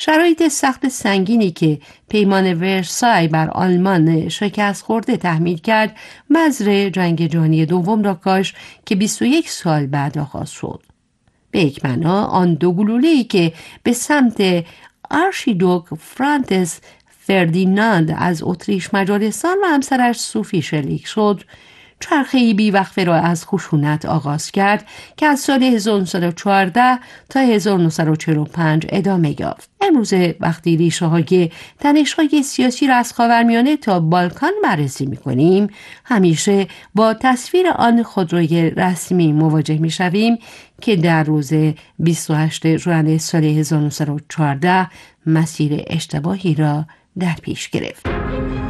شرایط سخت سنگینی که پیمان ورسای بر آلمان شکست خورده تحمیل کرد مضر جنگ جهانی دوم را کاشت که 21 سال بعد آغاز شد. به یک معنا آن دو گلوله‌ای که به سمت آرشیدوک فرانتس فردیناند از اتریش مجارستان و همسرش صوفی شلیک شد، چرخه‌ای بی‌وقفه را از خشونت آغاز کرد که از سال 1914 تا 1945 ادامه یافت. امروزه وقتی ریشه‌های تنش‌های سیاسی را از خاورمیانه تا بالکان بررسی می‌کنیم، همیشه با تصویر آن خودروی رسمی مواجه می‌شویم که در روز 28 ژوئن سال 1914 مسیر اشتباهی را در پیش گرفت.